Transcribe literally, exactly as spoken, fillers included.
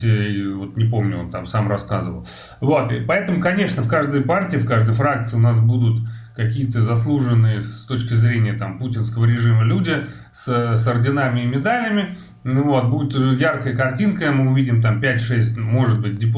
вот не помню, он там сам рассказывал. Вот, и поэтому, конечно, в каждой партии, в каждой фракции у нас будут какие-то заслуженные с точки зрения там путинского режима люди с, с орденами и медалями. Ну вот, будет яркая картинка, мы увидим там пять-шесть, может быть, депутатов.